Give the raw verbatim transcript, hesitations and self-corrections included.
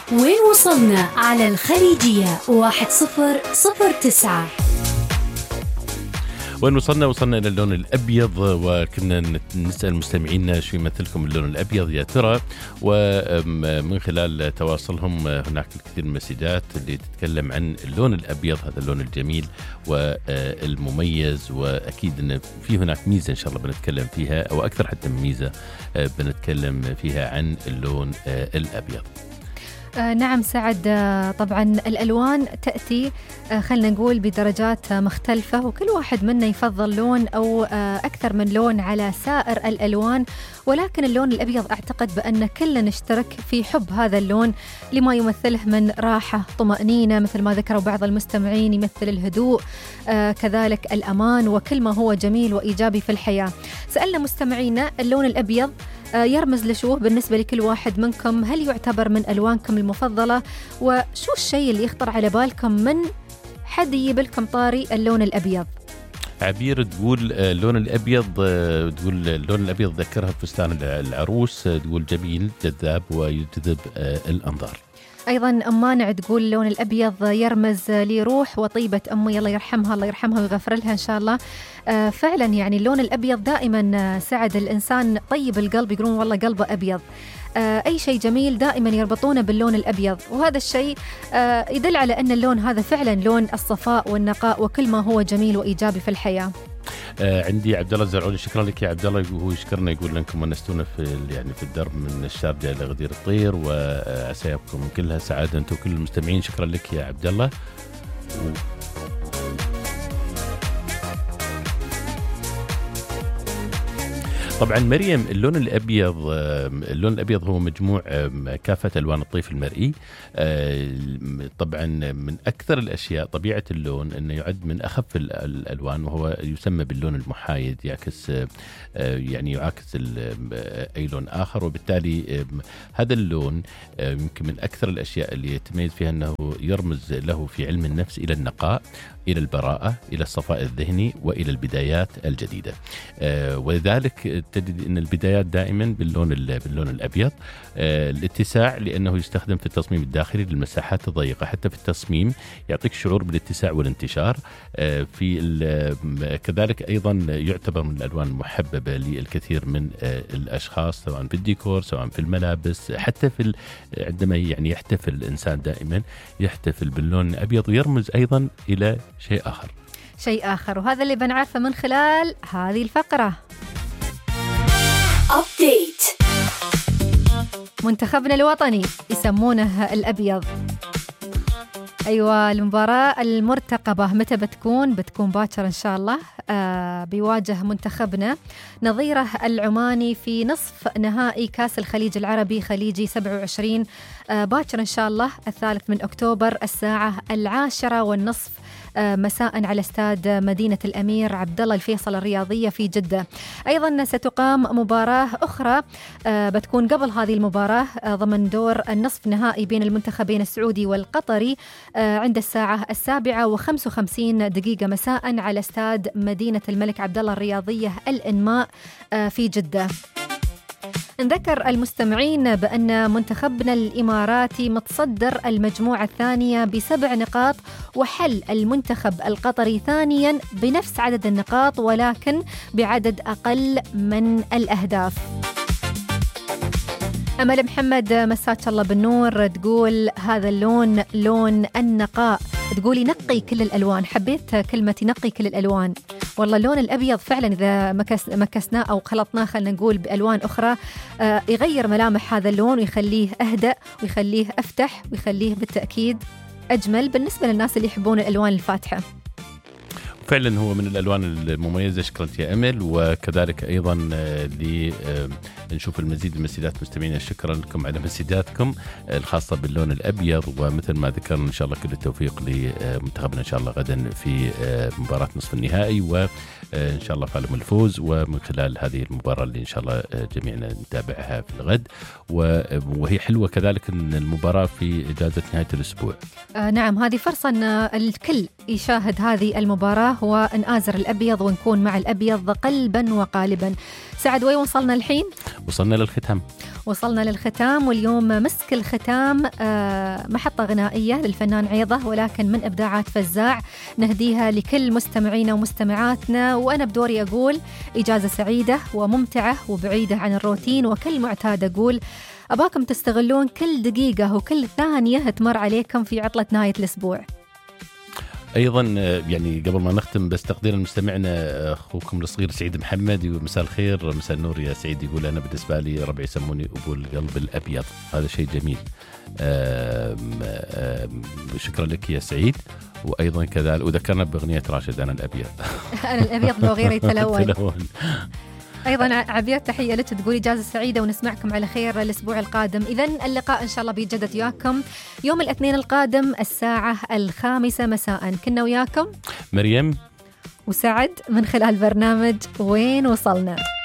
وين وصلنا على الخليجية واحد صفر صفر تسعة. وين وصلنا؟ وصلنا إلى اللون الأبيض، وكنا نسأل مستمعينا شو يمثلكم اللون الأبيض يا ترى، ومن خلال تواصلهم هناك الكثير من المسجات اللي تتكلم عن اللون الأبيض، هذا اللون الجميل والمميز، وأكيد أن في هناك ميزة إن شاء الله بنتكلم فيها، أو أكثر حتى من ميزة بنتكلم فيها عن اللون الأبيض. آه نعم سعد، آه طبعا الألوان تأتي آه خلنا نقول بدرجات آه مختلفة، وكل واحد منا يفضل لون أو آه أكثر من لون على سائر الألوان، ولكن اللون الأبيض أعتقد بأن كلنا نشترك في حب هذا اللون لما يمثله من راحة، طمأنينة، مثل ما ذكروا بعض المستمعين يمثل الهدوء، آه كذلك الأمان، وكل ما هو جميل وإيجابي في الحياة. سألنا مستمعينا اللون الأبيض يرمز لشوه بالنسبة لكل واحد منكم؟ هل يعتبر من ألوانكم المفضلة؟ وشو الشيء اللي يخطر على بالكم من حد يجيب لكم طاري اللون الأبيض؟ عبير تقول اللون الأبيض، تقول اللون الأبيض ذكرها بفستان العروس، تقول جميل جذاب ويجذب الأنظار. أيضا أم مانع تقول اللون الأبيض يرمز لروح وطيبة أمي، الله يرحمها الله يرحمها ويغفر لها إن شاء الله. آه فعلا يعني اللون الأبيض دائما سعد الإنسان طيب القلب، يقولون والله قلبه أبيض. آه أي شيء جميل دائما يربطونه باللون الأبيض، وهذا الشيء آه يدل على أن اللون هذا فعلا لون الصفاء والنقاء وكل ما هو جميل وإيجابي في الحياة. آه عندي عبد الله الزرعوني، شكرا لك يا عبد الله، هو يشكرنا يقول لكم ونستونا في يعني في الدرب من الشارجة إلى غدير الطير، وعسى يبقوا كلها سعادة أنتم كل المستمعين. شكرا لك يا عبد الله. و... طبعا مريم، اللون الأبيض اللون الأبيض هو مجموع كافة ألوان الطيف المرئي. طبعا من أكثر الأشياء طبيعة اللون أنه يعد من أخف الألوان، وهو يسمى باللون المحايد، يعكس يعني يعاكس أي لون آخر، وبالتالي هذا اللون يمكن من أكثر الأشياء اللي يتميز فيها أنه يرمز له في علم النفس إلى النقاء، إلى البراءة، إلى الصفاء الذهني، وإلى البدايات الجديدة. ولذلك تجد أن البدايات دائما باللون باللون الأبيض. الاتساع لأنه يستخدم في التصميم الداخلي للمساحات الضيقة، حتى في التصميم يعطيك شعور بالاتساع والانتشار. في كذلك أيضا يعتبر من الألوان المحببة للكثير من الأشخاص، سواء في الديكور، سواء في الملابس، حتى في عندما يعني يحتفل الإنسان دائما يحتفل باللون الأبيض، ويرمز أيضا إلى شيء آخر شيء آخر وهذا اللي بنعرفه من خلال هذه الفقرة. أبديت. منتخبنا الوطني يسمونه الأبيض. أيوة، المباراة المرتقبة متى بتكون؟ بتكون باكر إن شاء الله. آه بيواجه منتخبنا نظيره العماني في نصف نهائي كاس الخليج العربي خليجي سبعة وعشرين آه باكر إن شاء الله الثالث من أكتوبر الساعة العاشرة والنصف مساء على استاد مدينة الأمير عبد الله الفيصل الرياضية في جدة. أيضا ستقام مباراة أخرى بتكون قبل هذه المباراة ضمن دور النصف نهائي بين المنتخبين السعودي والقطري عند الساعة السابعة وخمس وخمسين دقيقة مساء على استاد مدينة الملك عبد الله الرياضية الإنماء في جدة. نذكر المستمعين بأن منتخبنا الإماراتي متصدر المجموعة الثانية بسبع نقاط، وحل المنتخب القطري ثانيا بنفس عدد النقاط ولكن بعدد أقل من الأهداف. أمل محمد مساك الله بالنور تقول هذا اللون لون النقاء، تقولي نقي كل الألوان. حبيت كلمة نقي كل الألوان، والله اللون الأبيض فعلا إذا مكس مكسناه أو خلطناه خلنا نقول بألوان أخرى آه يغير ملامح هذا اللون ويخليه أهدأ ويخليه أفتح ويخليه بالتأكيد أجمل بالنسبة للناس اللي يحبون الألوان الفاتحة. فعلا هو من الألوان المميزة. شكرا يا أمل، وكذلك أيضا لي نشوف المزيد من مسيدات مستمعين. شكرا لكم على مسيداتكم الخاصة باللون الأبيض، ومثل ما ذكرنا إن شاء الله كل التوفيق لمنتخبنا إن شاء الله غدا في مباراة نصف النهائي، وإن شاء الله فعلم الفوز، ومن خلال هذه المباراة اللي إن شاء الله جميعنا نتابعها في الغد. وهي حلوة كذلك أن المباراة في إجازة نهاية الأسبوع. آه نعم، هذه فرصة أن الكل يشاهد هذه المباراة ونآزر الأبيض ونكون مع الأبيض قلبا وقالبا. سعد وين وصلنا الحين؟ وصلنا للختام وصلنا للختام واليوم مسك الختام محطة غنائية للفنان عيضة، ولكن من إبداعات فزاع نهديها لكل مستمعينا ومستمعاتنا. وأنا بدوري أقول إجازة سعيدة وممتعة وبعيدة عن الروتين، وكل معتاد أقول أباكم تستغلون كل دقيقة وكل ثانية تمر عليكم في عطلة نهاية الأسبوع. أيضا يعني قبل ما نختم بس تقديرا مستمعنا أخوكم الصغير سعيد محمد، ومساء الخير مساء النور يا سعيد، يقول أنا بالنسبة لي ربعي يسموني أبو القلب الأبيض، هذا شيء جميل. آم آم شكرا لك يا سعيد. وأيضا كذلك وذكرنا بأغنية راشد أنا الأبيض أنا الأبيض لو غيري تلون. أيضا عبير تحية لك، تقول إجازة سعيدة ونسمعكم على خير الأسبوع القادم. إذن اللقاء إن شاء الله بيتجدد وياكم يوم الاثنين القادم الساعة الخامسة مساء. كنا وياكم مريم وسعد من خلال برنامج وين وصلنا.